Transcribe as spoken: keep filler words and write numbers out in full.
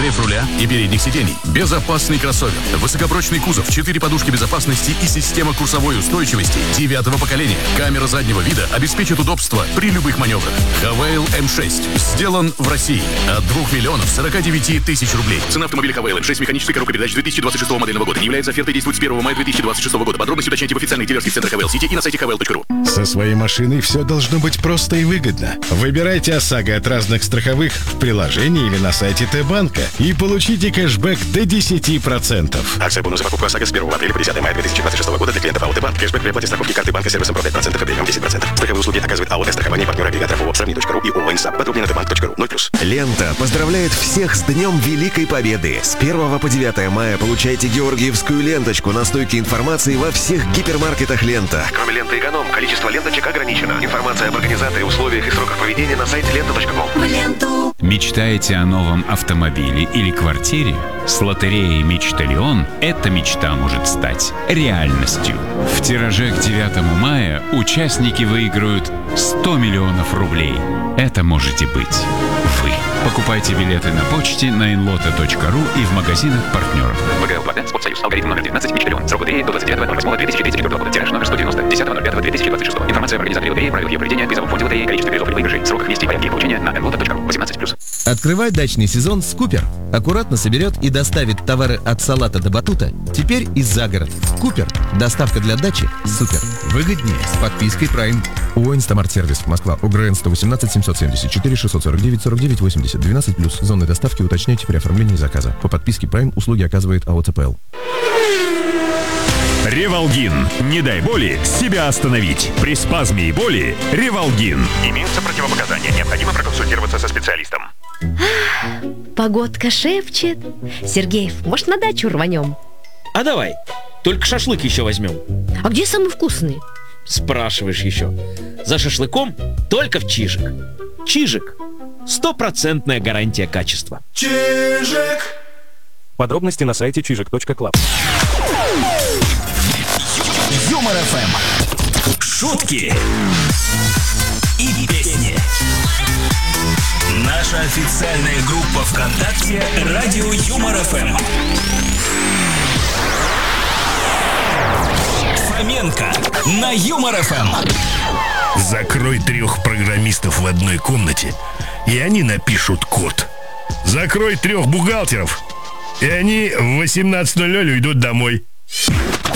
подогрев руля и передних сидений, безопасный кроссовер, высокопрочный кузов, четыре подушки безопасности и система курсовой устойчивости девятого поколения. Камера заднего вида обеспечит удобство при любых маневрах. Хавейл эм шесть сделан в России от двух миллионов сорока девяти тысяч рублей. Цена автомобиля Хавейл эм шесть механической коробкой передач две тысячи двадцать шестого модельного года не является офертой, действует с первого мая две тысячи двадцать шестого года. Подробности уточняйте в официальных дилерских центрах Хавейл Сити и на сайте хавейл точка ру. Со своей машиной все должно быть просто и выгодно. Выбирайте ОСАГО от разных страховых в приложении или на сайте Т-банка и получите кэшбэк до десяти процентов. Акция бонуса покупка ОСАГО с первого апреля по десятое мая две тысячи двадцать шестого года для клиентов АО Т-банк. Кэшбэк при оплате страховки карты банка сервисом про пять процентов и премиум десять процентов. Страховые услуги оказывает АО «Страхование», партнер агрегаторов ООО «Сравни точка ру» и ООО «Инсап». Подробнее на тбанк точка ру. ноль плюс. Лента поздравляет всех с Днем Великой Победы. С первого по девятое мая получайте георгиевскую ленточку на стойке информации во всех гипермаркетах «Лента». Кроме ленты «Эконом», количество ленточек ограничено. Информация об организаторе, условиях и сроках поведения на сайте лента точка ком. В ленту. Мечтаете о новом автомобиле или квартире? С лотереей «Мечталион» эта мечта может стать реальностью. В тираже к девятому мая участники выиграют сто миллионов рублей. Это можете быть вы. Покупайте билеты на почте на инлота точка ру и в магазинах партнеров. ВГЛ Плага, Спортсоюз, алгоритм номер девятнадцать, Мечталион. Срок лотереи до двадцать девятого ноль восьмого две тысячи тридцать четвёртого года. Тираж номер сто девяносто, десятого ноль пятого две тысячи двадцать шестого. Информация об организаторе лотереи, правилах ее проведения, призовом фонде лотереи, количестве призов и выигрышей, сроках вместе и порядке получения на инлота точка ру. восемнадцать плюс. Открывай дачный сезон с Купер. Аккуратно соберет и доставит товары от салата до батута. Теперь и за город. Купер. Доставка для дачи. Супер. Выгоднее с подпиской Prime. ООО «Инстамарт Сервис». Москва. ОГРН сто восемнадцать семьсот семьдесят четыре шестьсот сорок девять сорок девять восемьдесят. двенадцать плюс. Зоны доставки уточняйте при оформлении заказа. По подписке Prime услуги оказывает АО ЦПЛ. Ревалгин. Не дай боли себя остановить. При спазме и боли Ревалгин. Имеются противопоказания. Необходимо проконсультироваться со специалистом. Погодка шепчет. Сергеев, может, на дачу рванем? А давай. Только шашлык еще возьмем. А где самый вкусный? Спрашиваешь еще. За шашлыком только в Чижик. Чижик. Стопроцентная гарантия качества. Чижик. Подробности на сайте чижик точка клаб. Юмор эф эм. Шутки и песни. Наша официальная группа ВКонтакте «Радио Юмор эф эм». Фоменко на Юмор эф эм. Закрой трех программистов в одной комнате, и они напишут код. Закрой трех бухгалтеров, и они в восемнадцать ноль ноль уйдут домой.